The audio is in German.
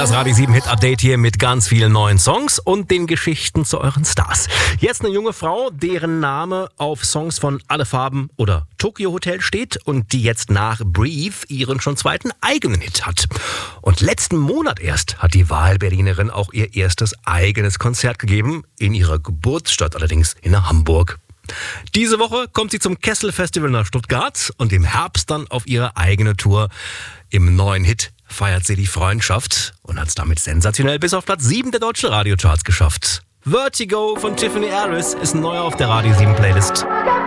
Das Radio 7 Hit Update hier mit ganz vielen neuen Songs und den Geschichten zu euren Stars. Jetzt eine junge Frau, deren Name auf Songs von Alle Farben oder Tokyo Hotel steht und die jetzt nach Breathe ihren schon zweiten eigenen Hit hat. Und letzten Monat erst hat die Wahlberlinerin auch ihr erstes eigenes Konzert gegeben, in ihrer Geburtsstadt, allerdings in Hamburg. Diese Woche kommt sie zum Kessel Festival nach Stuttgart und im Herbst dann auf ihre eigene Tour. Im neuen Hit feiert sie die Freundschaft und hat es damit sensationell bis auf Platz 7 der deutschen Radiocharts geschafft. Vertigo von Tiffany Harris ist neu auf der Radio 7 Playlist.